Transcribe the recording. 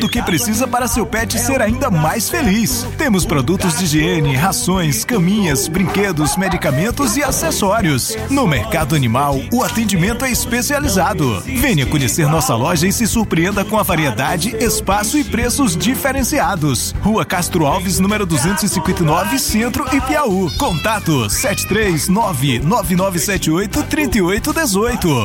do que precisa para seu pet ser ainda mais feliz. Temos produtos de higiene, rações, caminhas, brinquedos, medicamentos e acessórios. No Mercado Animal, o atendimento é especializado. Venha conhecer nossa loja e se surpreenda com a variedade, espaço e preços diferenciados. Rua Castro Alves, número 259, Centro e Piauí. Contato 739-9978-3818.